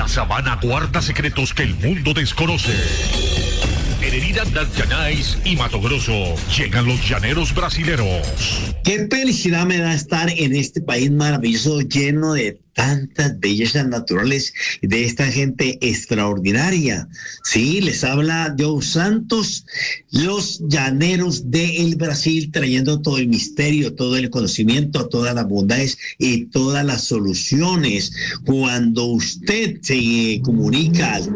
sabana guarda secretos que el mundo desconoce. En Herida del Llanais y Mato Grosso llegan los llaneros brasileros. Qué felicidad me da estar en este país maravilloso, lleno de tantas bellezas naturales, de esta gente extraordinaria. Sí, les habla Joe Santos, los llaneros del Brasil, trayendo todo el misterio, todo el conocimiento, todas las bondades y todas las soluciones. Cuando usted se comunica al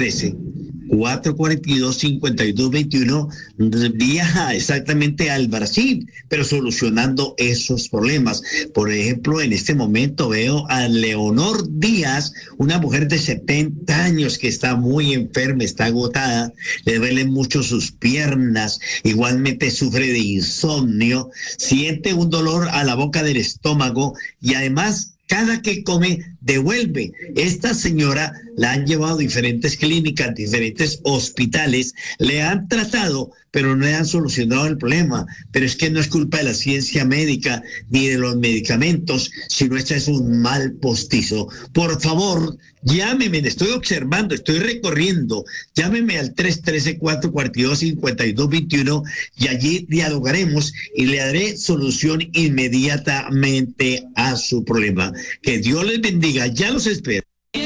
313-442-5221, viaja exactamente al Brasil, pero solucionando esos problemas. Por ejemplo, en este momento veo a Leonor Díaz, una mujer de 70 años que está muy enferma, está agotada, le duelen mucho sus piernas, igualmente sufre de insomnio, siente un dolor a la boca del estómago y además cada que come devuelve. Esta señora la han llevado a diferentes clínicas, diferentes hospitales, le han tratado, pero no le han solucionado el problema. Pero es que no es culpa de la ciencia médica ni de los medicamentos, sino este es un mal postizo. Por favor, llámeme, estoy observando, estoy recorriendo. Llámeme al 313-442-5221 y allí dialogaremos y le daré solución inmediatamente a su problema. Que Dios les bendiga, ya los espero.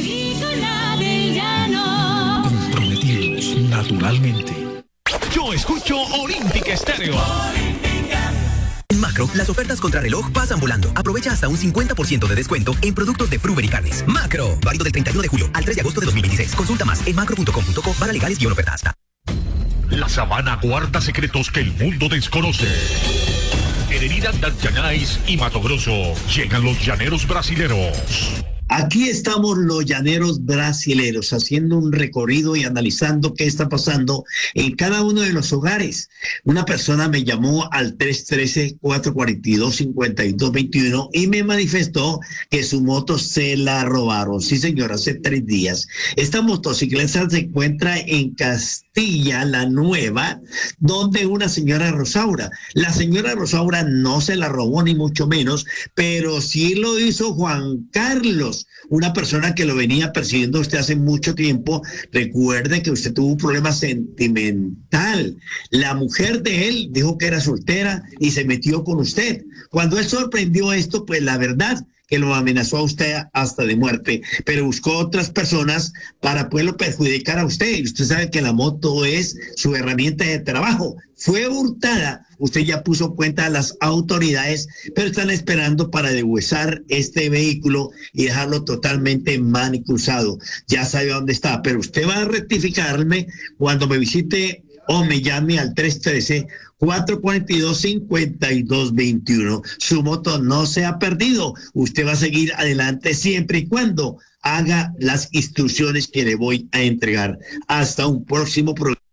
Comprometidos naturalmente. Yo escucho Olímpica Estéreo. En Macro, las ofertas contra reloj pasan volando. Aprovecha hasta un 50% de descuento en productos de Fruver y Carnes. Macro, válido del 31 de julio al 3 de agosto de 2026. Consulta más en macro.com.co para legales-ofertas. La sabana guarda secretos que el mundo desconoce. En Herida del Llanais y Mato Grosso llegan los llaneros brasileros. Aquí estamos los llaneros brasileros haciendo un recorrido y analizando qué está pasando en cada uno de los hogares. Una persona me llamó al 313-442-5221 y me manifestó que su moto se la robaron. Sí, señor, hace 3 días. Esta motocicleta se encuentra en Castilla la Nueva, donde una señora Rosaura. La señora Rosaura no se la robó ni mucho menos, pero sí lo hizo Juan Carlos, una persona que lo venía persiguiendo usted hace mucho tiempo. Recuerde que usted tuvo un problema sentimental. La mujer de él dijo que era soltera y se metió con usted. Cuando él sorprendió esto, pues la verdad que lo amenazó a usted hasta de muerte, pero buscó otras personas para poderlo perjudicar a usted. Y usted sabe que la moto es su herramienta de trabajo. Fue hurtada, usted ya puso cuenta a las autoridades, pero están esperando para deshuesar este vehículo y dejarlo totalmente manicuzado. Ya sabe dónde está, pero usted va a rectificarme cuando me visite o me llame al 313-442-5221. Su moto no se ha perdido. Usted va a seguir adelante siempre y cuando haga las instrucciones que le voy a entregar. Hasta un próximo programa.